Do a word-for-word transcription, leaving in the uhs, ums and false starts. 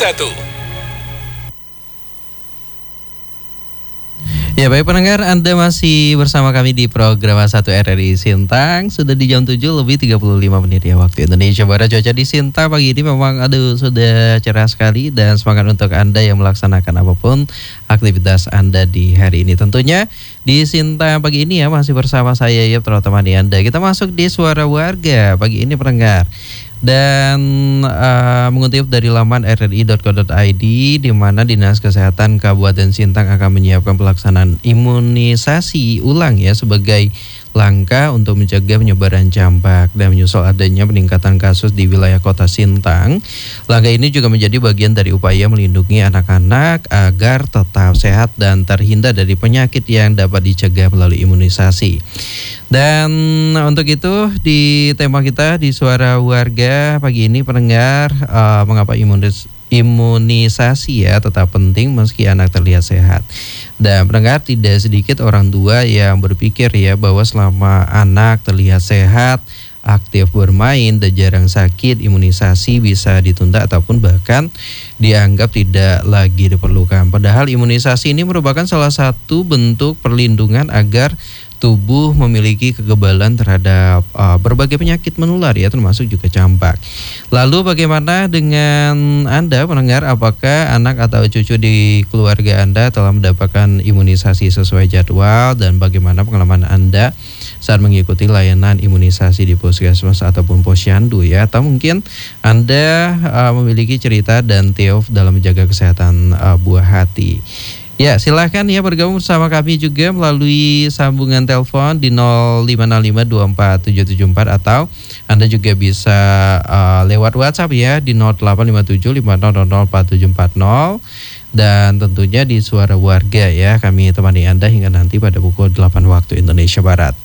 satu. Ya baik pendengar, Anda masih bersama kami di program satu R R I Sintang. Sudah di jam tujuh lebih tiga puluh lima menit ya waktu Indonesia Barat. Cuaca di Sintang pagi ini memang aduh sudah cerah sekali. Dan semangat untuk Anda yang melaksanakan apapun aktivitas Anda di hari ini. Tentunya di Sintang pagi ini ya masih bersama saya ya terutama di Anda. Kita masuk di Suara Warga pagi ini pendengar. Dan uh, mengutip dari laman r r i dot co dot i d di mana Dinas Kesehatan Kabupaten Sintang akan menyiapkan pelaksanaan imunisasi ulang ya sebagai langkah untuk mencegah penyebaran campak dan menyusul adanya peningkatan kasus di wilayah Kota Sintang. Langkah ini juga menjadi bagian dari upaya melindungi anak-anak agar tetap sehat dan terhindar dari penyakit yang dapat dicegah melalui imunisasi. Dan untuk itu di tema kita di Suara Warga pagi ini pendengar, uh, mengapa imunis imunisasi ya tetap penting meski anak terlihat sehat. Dan pendengar, tidak sedikit orang tua yang berpikir ya bahwa selama anak terlihat sehat, aktif bermain dan jarang sakit, imunisasi bisa ditunda ataupun bahkan dianggap tidak lagi diperlukan. Padahal imunisasi ini merupakan salah satu bentuk perlindungan agar tubuh memiliki kekebalan terhadap uh, berbagai penyakit menular ya termasuk juga campak. Lalu bagaimana dengan Anda pendengar, apakah anak atau cucu di keluarga Anda telah mendapatkan imunisasi sesuai jadwal dan bagaimana pengalaman Anda saat mengikuti layanan imunisasi di puskesmas ataupun posyandu ya, atau mungkin Anda uh, memiliki cerita dan tips dalam menjaga kesehatan uh, buah hati. Ya, silahkan ya bergabung bersama kami juga melalui sambungan telepon di nol lima nol lima dua empat tujuh tujuh empat atau Anda juga bisa uh, lewat WhatsApp ya di nol delapan lima tujuh lima nol nol empat tujuh empat nol. Dan tentunya di Suara Warga ya kami temani Anda hingga nanti pada pukul delapan waktu Indonesia Barat.